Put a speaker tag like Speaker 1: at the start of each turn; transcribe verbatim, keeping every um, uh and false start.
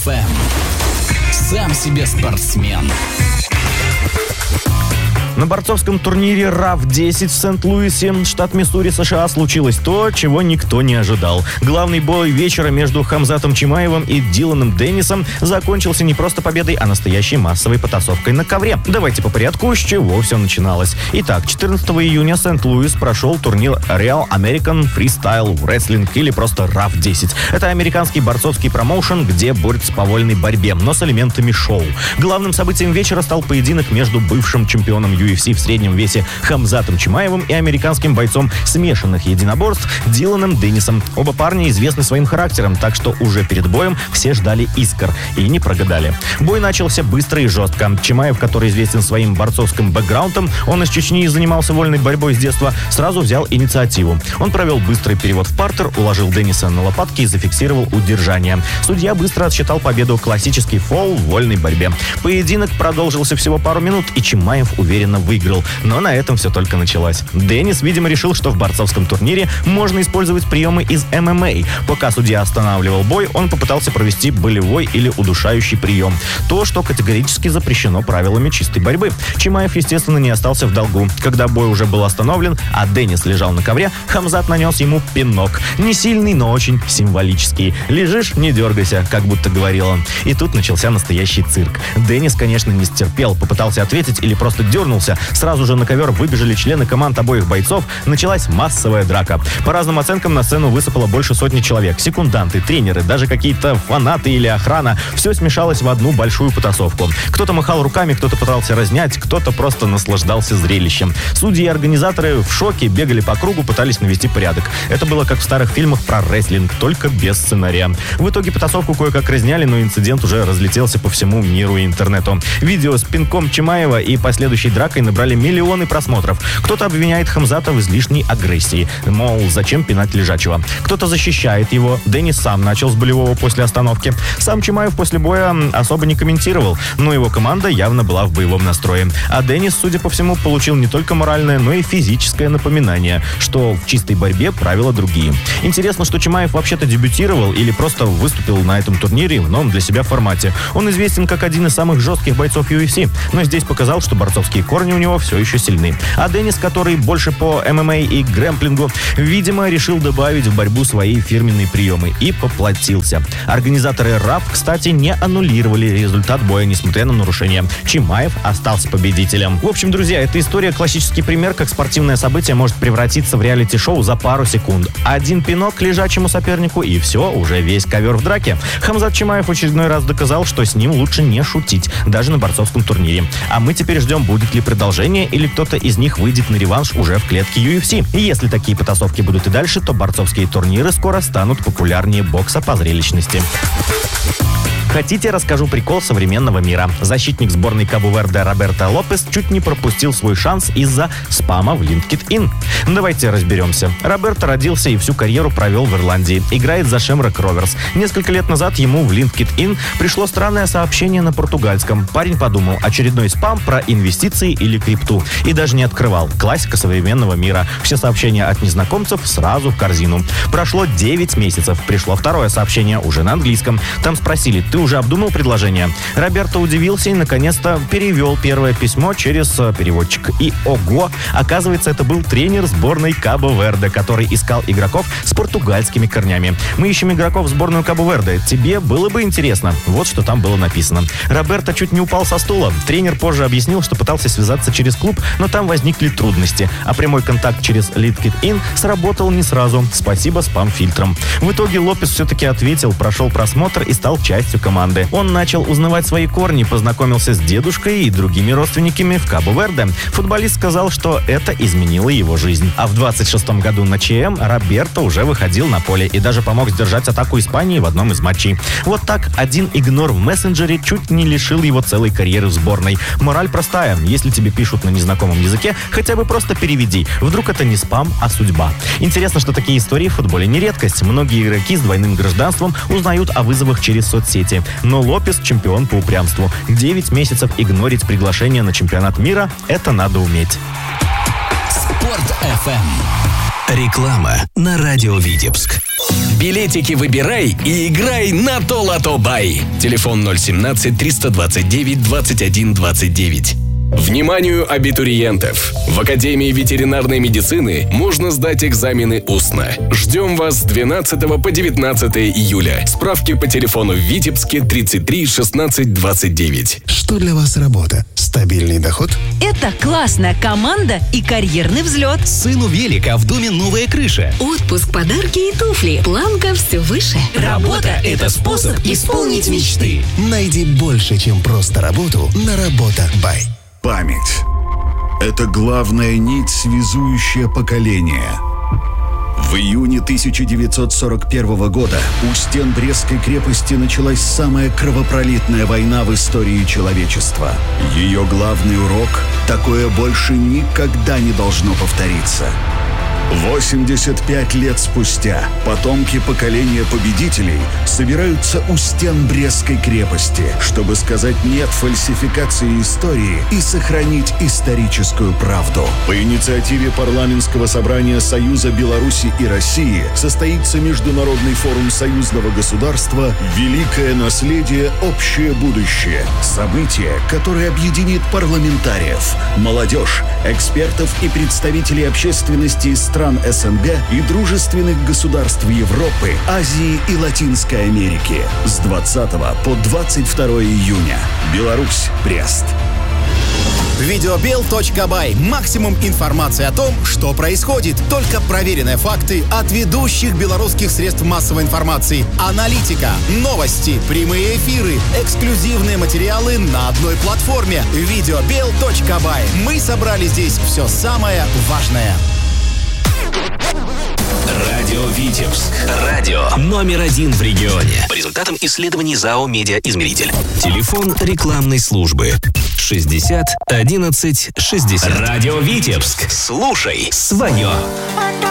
Speaker 1: Фэм. Сам себе спортсмен.
Speaker 2: На борцовском турнире раф десять в Сент-Луисе, штат Миссури, США, случилось то, чего никто не ожидал. Главный бой вечера между Хамзатом Чимаевым и Диланом Деннисом закончился не просто победой, а настоящей массовой потасовкой на ковре. Давайте по порядку, с чего все начиналось. Итак, четырнадцатого июня Сент-Луис прошел турнир Real American Freestyle Wrestling, или просто раф десять. Это американский борцовский промоушен, где борются по вольной борьбе, но с элементами шоу. Главным событием вечера стал поединок между бывшим чемпионом ю эф си в среднем весе Хамзатом Чимаевым и американским бойцом смешанных единоборств Диланом Деннисом. Оба парня известны своим характером, так что уже перед боем все ждали искр и не прогадали. Бой начался быстро и жестко. Чимаев, который известен своим борцовским бэкграундом, он из Чечни и занимался вольной борьбой с детства, сразу взял инициативу. Он провел быстрый перевод в партер, уложил Денниса на лопатки и зафиксировал удержание. Судья быстро отсчитал победу, классический фол в вольной борьбе. Поединок продолжился всего пару минут, и Чимаев уверенно выиграл. Но на этом все только началось. Деннис, видимо, решил, что в борцовском турнире можно использовать приемы из эм эм а. Пока судья останавливал бой, он попытался провести болевой или удушающий прием. То, что категорически запрещено правилами чистой борьбы. Чимаев, естественно, не остался в долгу. Когда бой уже был остановлен, а Деннис лежал на ковре, Хамзат нанес ему пинок. Не сильный, но очень символический. «Лежишь, не дергайся», как будто говорил он. И тут начался настоящий цирк. Деннис, конечно, не стерпел, попытался ответить или просто дернулся. Сразу же на ковер выбежали члены команд обоих бойцов. Началась массовая драка. По разным оценкам, на сцену высыпало больше сотни человек. Секунданты, тренеры, даже какие-то фанаты или охрана. Все смешалось в одну большую потасовку. Кто-то махал руками, кто-то пытался разнять, кто-то просто наслаждался зрелищем. Судьи и организаторы в шоке, бегали по кругу, пытались навести порядок. Это было как в старых фильмах про рестлинг, только без сценария. В итоге потасовку кое-как разняли, но инцидент уже разлетелся по всему миру и интернету. Видео с пинком Чимаева и последующей дракой набрали миллионы просмотров. Кто-то обвиняет Хамзата в излишней агрессии. Мол, зачем пинать лежачего? Кто-то защищает его. Деннис сам начал с болевого после остановки. Сам Чимаев после боя особо не комментировал, но его команда явно была в боевом настрое. А Деннис, судя по всему, получил не только моральное, но и физическое напоминание, что в чистой борьбе правила другие. Интересно, что Чимаев вообще-то дебютировал или просто выступил на этом турнире в новом для себя формате. Он известен как один из самых жестких бойцов ю эф си, но здесь показал, что борцовские корни у него все еще сильны. А Деннис, который больше по эм эм а и грэмплингу, видимо, решил добавить в борьбу свои фирменные приемы и поплатился. Организаторы раф, кстати, не аннулировали результат боя, несмотря на нарушения. Чимаев остался победителем. В общем, друзья, эта история классический пример, как спортивное событие может превратиться в реалити-шоу за пару секунд. Один пинок к лежачему сопернику, и все, уже весь ковер в драке. Хамзат Чимаев в очередной раз доказал, что с ним лучше не шутить, даже на борцовском турнире. А мы теперь ждем, будет ли продолжение, или кто-то из них выйдет на реванш уже в клетке ю эф си. И если такие потасовки будут и дальше, то борцовские турниры скоро станут популярнее бокса по зрелищности. Хотите, расскажу прикол современного мира. Защитник сборной Кабо-Верде Роберто Лопес чуть не пропустил свой шанс из-за спама в LinkedIn. Давайте разберемся. Роберто родился и всю карьеру провел в Ирландии. Играет за Шемрок Роверс. Несколько лет назад ему в LinkedIn пришло странное сообщение на португальском. Парень подумал, очередной спам про инвестиции или крипту. И даже не открывал. Классика современного мира. Все сообщения от незнакомцев сразу в корзину. Прошло девять месяцев. Пришло второе сообщение уже на английском. Там спросили: ты уже обдумал предложение? Роберто удивился и наконец-то перевел первое письмо через переводчик. И ого! Оказывается, это был тренер сборной Кабо-Верде, который искал игроков с португальскими корнями. Мы ищем игроков в сборную Кабо-Верде. Тебе было бы интересно? Вот что там было написано. Роберто чуть не упал со стула. Тренер позже объяснил, что пытался связаться через клуб, но там возникли трудности. А прямой контакт через LinkedIn сработал не сразу. Спасибо спам-фильтрам. В итоге Лопес все-таки ответил, прошел просмотр и стал частью команды. Он начал узнавать свои корни, познакомился с дедушкой и другими родственниками в Кабо-Верде. Футболист сказал, что это изменило его жизнь. А в двадцать шестом году на ЧМ Роберто уже выходил на поле и даже помог сдержать атаку Испании в одном из матчей. Вот так один игнор в мессенджере чуть не лишил его целой карьеры в сборной. Мораль простая. Если тебе пишут на незнакомом языке, хотя бы просто переведи. Вдруг это не спам, а судьба. Интересно, что такие истории в футболе не редкость. Многие игроки с двойным гражданством узнают о вызовах через соцсети. Но Лопес чемпион по упрямству. девять месяцев игнорить приглашение на чемпионат мира – это надо уметь.
Speaker 1: Спорт эф эм.
Speaker 3: Реклама на радио Витебск.
Speaker 1: Билетики выбирай и играй на то-лото бай. Телефон ноль семнадцать триста двадцать девять двадцать один двадцать девять. Вниманию абитуриентов! В Академии ветеринарной медицины можно сдать экзамены устно. Ждем вас с двенадцатого по девятнадцатое июля. Справки по телефону в Витебске тридцать три шестнадцать двадцать девять.
Speaker 3: Что для вас работа? Стабильный доход?
Speaker 4: Это классная команда и карьерный взлет.
Speaker 5: Сыну велик, а в доме новая крыша.
Speaker 6: Отпуск, подарки и туфли. Планка все выше.
Speaker 5: Работа – это способ исполнить мечты.
Speaker 3: Найди больше, чем просто работу на Работа.бай.
Speaker 7: Память – это главная нить, связующая поколения. В июне тысяча девятьсот сорок первого года у стен Брестской крепости началась самая кровопролитная война в истории человечества. Ее главный урок – такое больше никогда не должно повториться. восемьдесят пять лет спустя потомки поколения победителей собираются у стен Брестской крепости, чтобы сказать «нет» фальсификации истории и сохранить историческую правду. По инициативе парламентского собрания Союза Беларуси и России состоится Международный форум союзного государства «Великое наследие. Общее будущее». Событие, которое объединит парламентариев, молодежь, экспертов и представителей общественности из стран стран СНГ и дружественных государств Европы, Азии и Латинской Америки с двадцатого по двадцать второе июня. Беларусь, Брест.
Speaker 8: Видеобел точка бай. Максимум информации о том, что происходит. Только проверенные факты от ведущих белорусских средств массовой информации. Аналитика, новости, прямые эфиры, эксклюзивные материалы на одной платформе. Видеобел точка бай. Мы собрали здесь все самое важное.
Speaker 5: Радио Витебск. Радио номер один в регионе. По результатам исследований ЗАО «Медиаизмеритель». Телефон рекламной службы шестьдесят одиннадцать шестьдесят. Радио Витебск. Слушай свое.